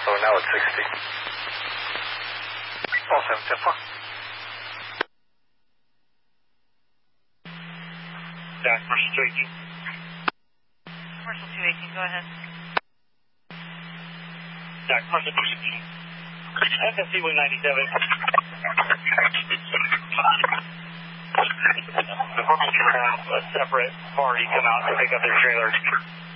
So now it's 60. All 710 Yeah, commercial 218. Commercial 218, go ahead. Yeah, commercial 218. FSC 197. The farmers have a separate party come out to pick up their trailer.